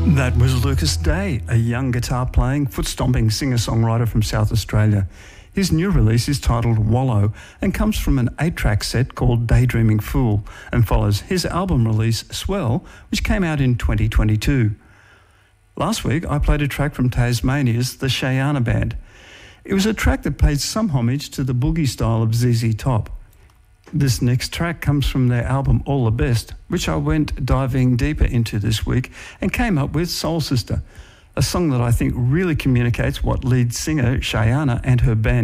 That was Lucas Day, a young guitar-playing, foot-stomping singer-songwriter from South Australia. His new release is titled Wallow and comes from an 8-track set called Daydreaming Fool and follows his album release Swell, which came out in 2022. Last week, I played a track from Tasmania's The Shayana Band. It was a track that paid some homage to the boogie style of ZZ Top. This next track comes from their album All the Best, which I went diving deeper into this week and came up with Soul Sister, a song that I think really communicates what lead singer Shayana and her band